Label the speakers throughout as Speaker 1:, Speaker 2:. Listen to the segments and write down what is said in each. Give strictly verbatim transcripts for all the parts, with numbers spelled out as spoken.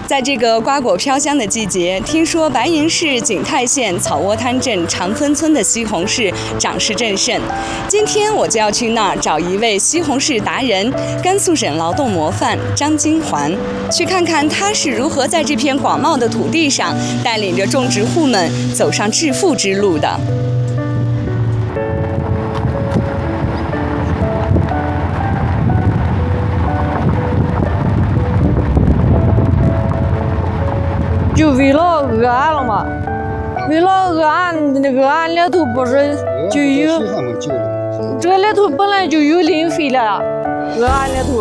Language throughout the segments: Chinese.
Speaker 1: 在这个瓜果飘香的季节，听说白银市景泰县草窝滩镇长芬村的西红柿长势正盛。今天我就要去那儿找一位西红柿达人，甘肃省劳动模范张金环，去看看他是如何在这片广袤的土地上带领着种植户们走上致富之路的。
Speaker 2: 就围了鹅岸了嘛，围了鹅岸，鹅岸里头不是就有，这个里头本来就有磷肥了，鹅岸里头。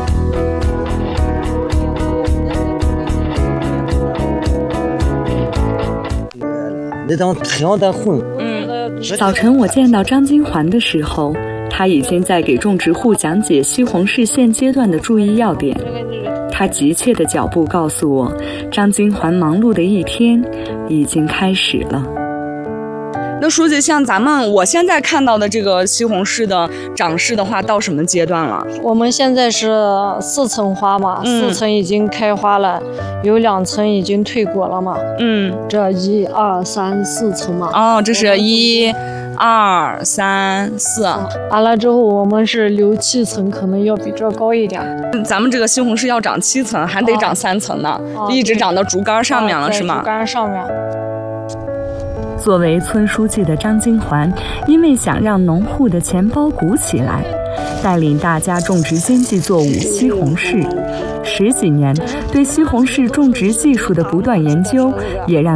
Speaker 3: 那当太阳在红。
Speaker 1: 嗯，早晨我见到张金环的时候，他已经在给种植户讲解西红柿现阶段的注意要点。他急切的脚步告诉我，张金环忙碌的一天已经开始了。那书记，像咱们我现在看到的这个西红柿的长势的话，到什么阶段了？
Speaker 2: 我们现在是四层花嘛，嗯、四层已经开花了，有两层已经退果了嘛。嗯，这一二三四层嘛。
Speaker 1: 哦，这是一。二三四，
Speaker 2: 完了之后我们是留七层，可能要比这高一点。
Speaker 1: 咱们这个西红柿要长七层，还得长三层呢，
Speaker 2: 哦、
Speaker 1: 一直长到竹竿上面了，
Speaker 2: 哦、
Speaker 1: 是吗？
Speaker 2: 竹竿上面。
Speaker 1: 作为村书记的张金环，因为想让农户的钱包鼓起来，带领大家种植经济作物西红柿。十几年对西红柿种植技术的不断研究，也让